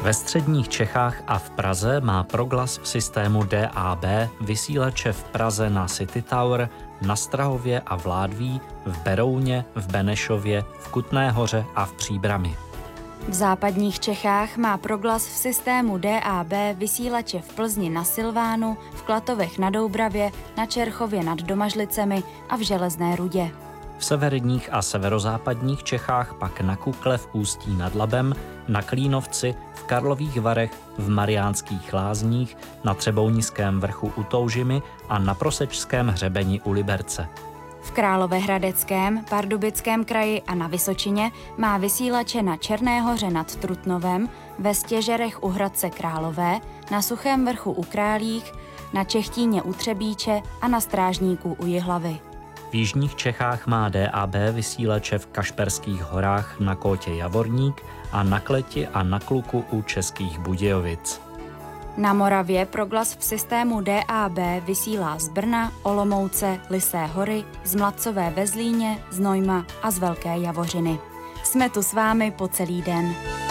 Ve středních Čechách a v Praze má Proglas v systému DAB vysílače v Praze na City Tower, na Strahově a v Ládví, v Berouně, v Benešově, v Kutné Hoře a v Příbrami. V západních Čechách má Proglas v systému DAB vysílače v Plzni na Silvánu, v Klatovech na Doubravě, na Čerchově nad Domažlicemi a v Železné Rudě. V severních a severozápadních Čechách pak na Kukle v Ústí nad Labem, na Klínovci, v Karlových Varech, v Mariánských Lázních, na Třebounickém vrchu u Toužimy a na Prosečském hřebeni u Liberce. V Královéhradeckém, Pardubickém kraji a na Vysočině má vysílače na Černé Hoře nad Trutnovem, ve Stěžerech u Hradce Králové, na Suchém vrchu u Králích, na Čechtíně u Třebíče a na Strážníku u Jihlavy. V jižních Čechách má DAB vysílače v Kašperských horách na Kótě Javorník a na Kleti a na Kluku u Českých Budějovic. Na Moravě Proglas v systému DAB vysílá z Brna, Olomouce, Lysé hory, z Mladcové ve Zlíně, z Nojma a z Velké Javořiny. Jsme tu s vámi po celý den.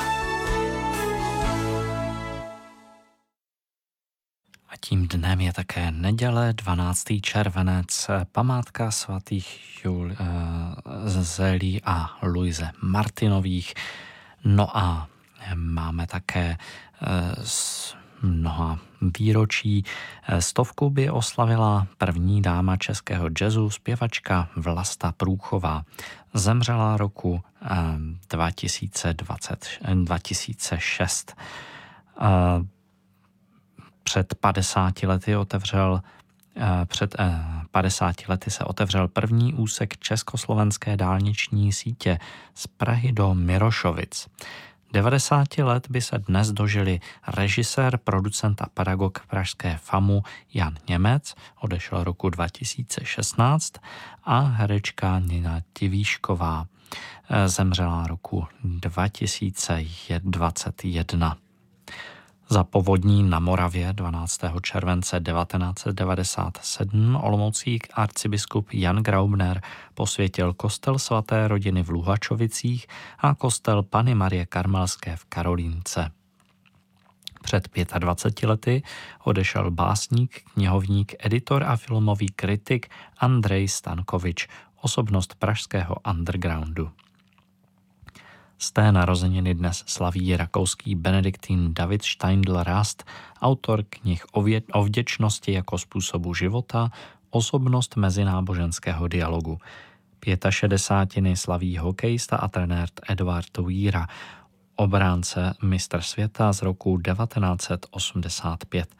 A tím dnem je také neděle, 12. červenec, památka svatých Zelí a Luise Martinových. No a máme také mnoha výročí. 100 by oslavila první dáma českého jazzu, zpěvačka Vlasta Průchová. Zemřela roku 2006. Před 50 lety se otevřel první úsek československé dálniční sítě z Prahy do Mirošovic. 90 let by se dnes dožili režisér, producent a pedagog pražské FAMu Jan Němec, odešel roku 2016, a herečka Nina Divíšková, zemřela roku 2021. Za povodní na Moravě 12. července 1997 olomoucký arcibiskup Jan Graubner posvětil kostel svaté rodiny v Luhačovicích a kostel Panny Marie Karmelské v Karolínce. Před 25 lety odešel básník, knihovník, editor a filmový kritik Andrej Stankovič, osobnost pražského undergroundu. Z té narozeniny dnes slaví rakouský benediktín David Steindl-Rast, autor knih o vděčnosti jako způsobu života, osobnost mezináboženského dialogu. 65 slaví hokejista a trenér Eduard Víra, obránce mistr světa z roku 1985.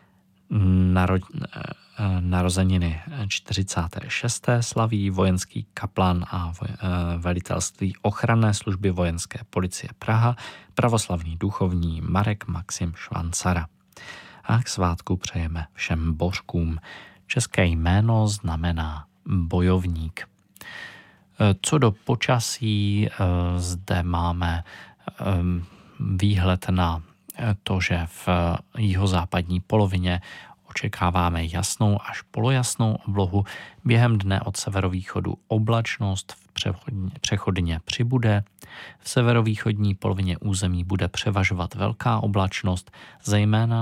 Narozeniny 46. slaví vojenský kaplan a velitelství ochranné služby vojenské policie Praha, pravoslavný duchovní Marek Maxim Švancara. A k svátku přejeme všem božkům. České jméno znamená bojovník. Co do počasí, zde máme výhled na to, že v jihozápadní polovině očekáváme jasnou až polojasnou oblohu. Během dne od severovýchodu oblačnost přechodně přibude. V severovýchodní polovině území bude převažovat velká oblačnost, zejména